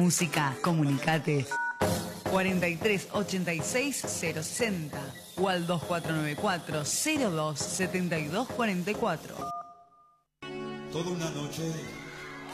música, comunicate 43 86 060 o al 2494 02 72 44. Toda una noche